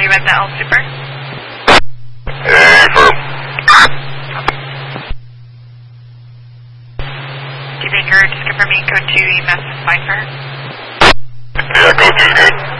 you at the L Super? Affirm. Do you think you're just confirming code 2 EMS is fine for her? Yeah, code 2 is good.